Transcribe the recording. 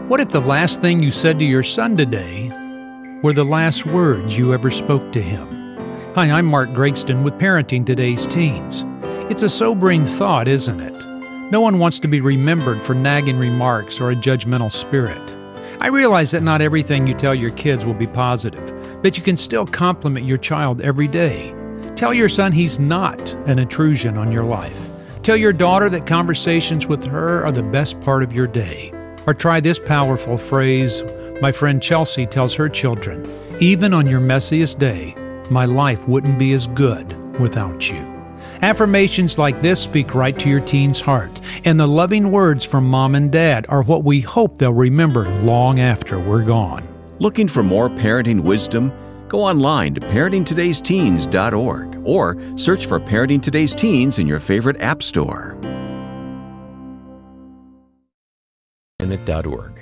What if the last thing you said to your son today were the last words you ever spoke to him? Hi, I'm Mark Gregston with Parenting Today's Teens. It's a sobering thought, isn't it? No one wants to be remembered for nagging remarks or a judgmental spirit. I realize that not everything you tell your kids will be positive, but you can still compliment your child every day. Tell your son he's not an intrusion on your life. Tell your daughter that conversations with her are the best part of your day. Or try this powerful phrase my friend Chelsea tells her children: even on your messiest day, my life wouldn't be as good without you. Affirmations like this speak right to your teen's heart, and the loving words from mom and dad are what we hope they'll remember long after we're gone. Looking for more parenting wisdom? Go online to parentingtodaysteens.org or search for Parenting Today's Teens in your favorite app store. Minute.org.